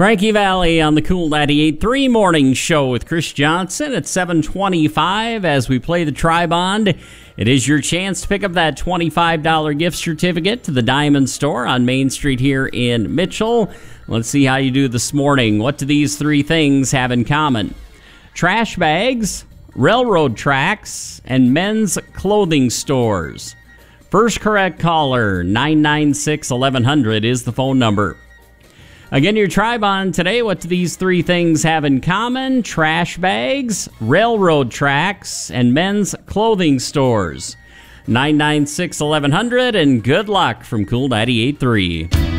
Frankie Valli on the Cool 98.3 Morning Show with Chris Johnson at 7:25 as we play the Tri-Bond. It is your chance to pick up that $25 gift certificate to the Diamond Store on Main Street here in Mitchell. Let's see how you do this morning. What do these three things have in common? Trash bags, railroad tracks, and men's clothing stores. First correct caller, 996-1100 is the phone number. Again, your Tri-Bond today, what do these three things have in common? Trash bags, railroad tracks, and men's clothing stores. 996-1100, and good luck from Cool 98.3.